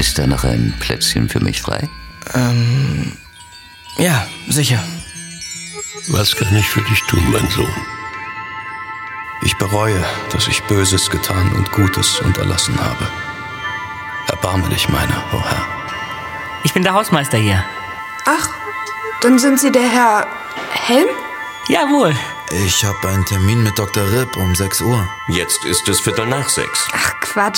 Ist da noch ein Plätzchen für mich frei? Ja, sicher. Was kann ich für dich tun, mein Sohn? Ich bereue, dass ich Böses getan und Gutes unterlassen habe. Erbarme dich meiner, o Herr. Ich bin der Hausmeister hier. Ach, dann sind Sie der Herr Helm? Jawohl. Ich habe einen Termin mit Dr. Ripp um 6 Uhr. Jetzt ist es 5:45. Ach, Quatsch.